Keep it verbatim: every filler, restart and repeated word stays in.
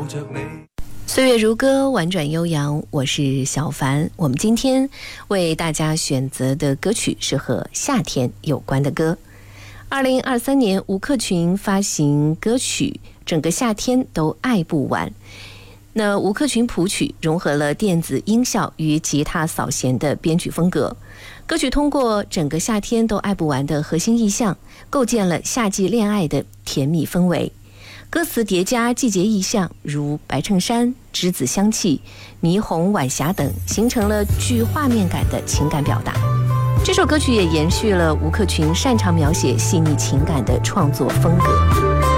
着你。 岁月如歌，婉转悠扬，我是小凡。我们今天为大家选择的歌曲是和夏天有关的歌。二零二三年，吴克群发行歌曲《整个夏天都爱不完》。那吴克群谱曲融合了电子音效与吉他扫弦的编曲风格，歌曲通过整个夏天都爱不完的核心意象，构建了夏季恋爱的甜蜜氛围。歌词叠加季节意象，如白衬衫、栀子香气、霓虹晚霞等，形成了具画面感的情感表达。这首歌曲也延续了吴克群擅长描写细腻情感的创作风格。